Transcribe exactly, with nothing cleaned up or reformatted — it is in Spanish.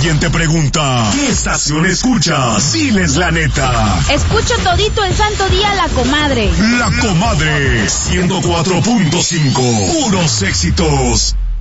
alguien te pregunta, ¿qué estación escuchas? Diles la neta. Escucho todito el santo día La Comadre. La Comadre, ciento cuatro punto cinco, puros éxitos.